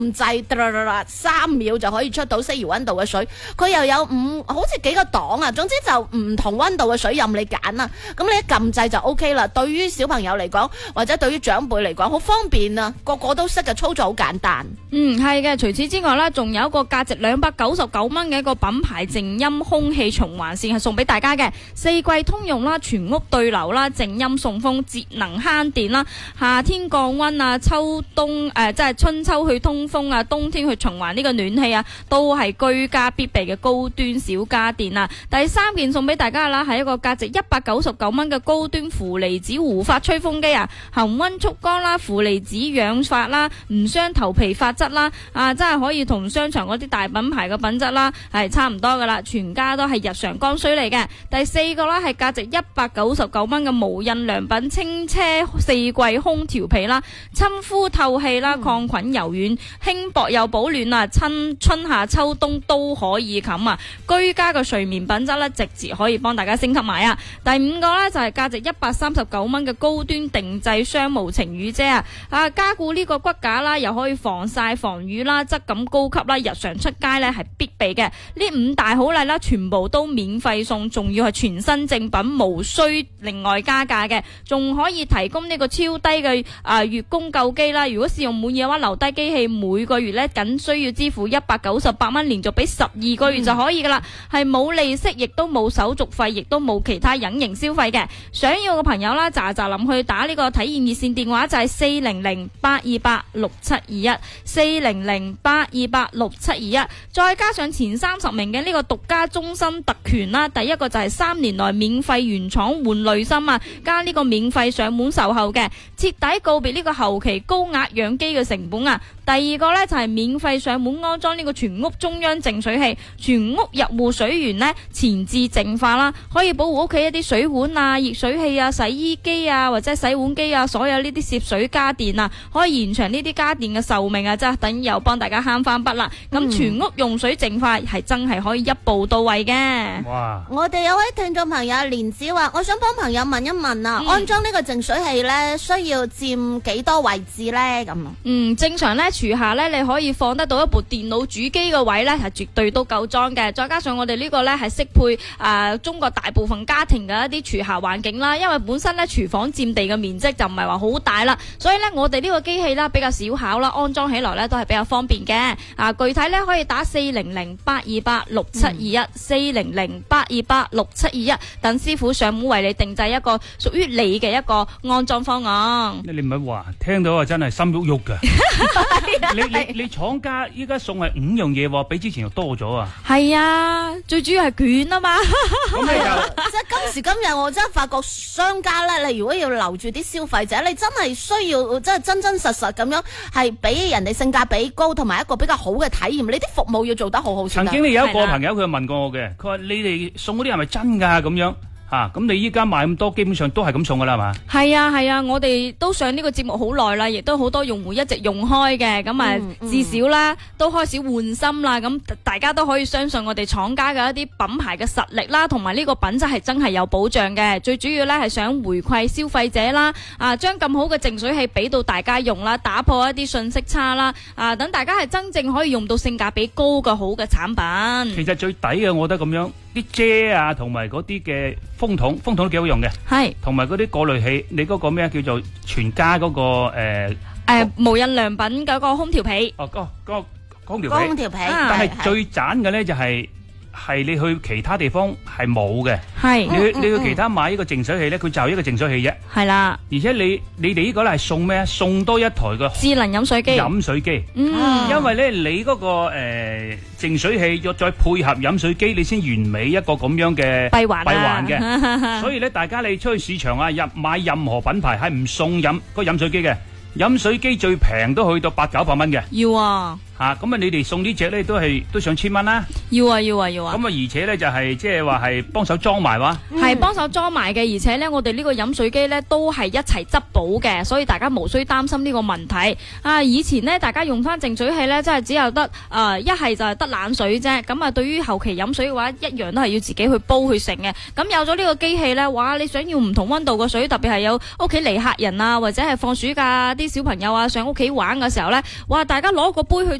掣3秒就可以出到適宜溫度嘅水，佢又有好似幾個檔啊，總之就唔同溫度嘅水任你揀啦。咁你一撳掣就 OK 啦。對於小朋友嚟講，或者對於長輩嚟講，好方便啊，個個都識嘅，操作好簡單。 係嘅。除此之外啦，仲有一個價值299蚊嘅一個品牌靜音空氣循環扇係送俾大家嘅，4季通用啦，全屋對流啦，靜音送風，節能慳電啦，夏天降溫啊，秋冬即係春秋去通風啊，冬天去循環呢個暖氣啊，都係居家必備嘅高端小家電啊。第3件送俾大家啦，係一個價值199蚊嘅高端負離子護髮吹風機啊，恒溫速乾啦，負離子養髮啦，唔傷頭皮髮質啦，真係可以同商場嗰啲大品牌嘅品質啦係差唔多噶啦，全家都係日常剛需嚟嘅。第4個啦係價值199蚊嘅無印良品清車4季空調被啦，親膚透氣啦，抗菌柔軟，輕薄又保暖啊，春夏秋冬都可以冚啊，居家嘅睡眠品質咧直接可以幫大家升級埋啊。第5個咧就係價值139蚊嘅高端定製雙無情雨遮啊，加固呢個骨架啦，又可以防曬防雨啦，質感高級啦，日常出街咧係必備嘅。呢5大好禮啦，全部都免費送，仲要係全新正品，無需另外加價嘅，仲可以提供呢個超低嘅月供救機啦。如果試用滿意嘅話，留低機器每個月咧僅需要支付198蚊，連續俾12個月就可以噶啦，係冇利息，亦都冇手續費，亦都冇其他隱形消費嘅。想要嘅朋友啦，喳喳臨去打呢個體驗熱線電話就係400-828-6721 400-828-6721，再加上前30名嘅呢個獨家終身特權啦。第一個就係3年內免費原廠換濾芯啊，加呢個免費上門售後嘅，徹底告別呢個後期高壓養機嘅成本啊。第2個呢，就係免費上門安裝呢個全屋中央淨水器，全屋入戶水源呢前置淨化啦，可以保護屋企一啲水管啊、熱水器啊、洗衣機啊或者洗碗機啊，所有呢啲攝水家電啊，可以延長呢啲家電嘅壽命啊，即係等於又幫大家慳翻筆啦。咁全屋用水淨化係真係可以一步到位嘅。 哇！ 我哋有位聽眾朋友蓮子話，我想幫朋友問一問啊，安裝呢個淨水器呢，需要佔幾多位置呢？咁正常呢，廚下呢，你可以放得到一部電腦主機嘅位呢，係絕對都夠裝嘅。再加上我哋呢個呢，係適配中國大部分家庭嘅一啲廚下環境啦，因為本身呢，廚房佔地嘅面積就唔係話好大啦，所以呢，我哋呢個機器啦比較小巧啦，安裝起來呢都係比較方便嘅。具體呢，可以打400-828-6721 400-828-6721，等師傅上門為你定製一個屬於你嘅一個安裝方案。 你唔係話聽到啊，真係心喐喐噶。你廠家依家送係5樣嘢喎，比之前又多咗啊。 係啊，最主要係卷啊嘛。 咁你就即係今時今日，我真係發覺商家咧，你如果要留住啲消費者，你真係需要即係真真實實咁樣係俾人哋性價比高，同埋一個比較好嘅體驗。你啲服務要做得好好先得。 曾經你有一個朋友佢問過我嘅，佢話你哋送嗰啲係咪真㗎咁樣？咁你依家買咁多，基本上都係咁送噶啦，係嘛？ 係啊，我哋都上呢個節目好耐啦，亦都好多用戶一直用開嘅，咁至少啦都開始換心啦，咁大家都可以相信我哋廠家嘅一啲品牌嘅實力啦，同埋呢個品質係真係有保障嘅。最主要咧係想回饋消費者啦，將咁好嘅淨水器俾到大家用啦，打破一啲信息差啦，等大家係真正可以用到性價比高嘅好嘅產品。 其實最抵嘅，我覺得咁樣啲遮啊，同埋嗰啲嘅風筒都幾好用嘅，係同埋嗰啲過濾器，你嗰個咩叫做全家嗰個無印良品嗰個空調被， 嗰個空調被， 但係最賺嘅咧就係你去其他地方係冇嘅， 係你去其他買呢個淨水器咧，佢就一個淨水器啫， 係啦， 而且你哋呢個咧係送咩？送多一台嘅智能飲水機， 因為咧你嗰個淨水器要再配合飲水機，你先完美一個咁樣嘅閉環嘅，所以咧大家你出去市場買任何品牌係唔送飲水機嘅，飲水機最平都去到800-900蚊嘅， 要啊， 咁啊，你哋送呢隻咧都上千蚊啦。 要啊。咁啊，而且咧就係即係話係幫手裝埋話， 係幫手裝埋嘅，而且咧我哋呢個飲水機咧都係一齊質保嘅，所以大家無需擔心呢個問題。以前呢，大家用翻淨水器咧，真係只有得一係就係得冷水啫。咁啊，對於後期飲水嘅話，一樣都係要自己去煲去盛嘅。咁有咗呢個機器咧，哇！你想要唔同溫度嘅水，特別係有屋企嚟客人啊，或者係放暑假啲小朋友啊上屋企玩嘅時候咧，哇！大家攞個杯去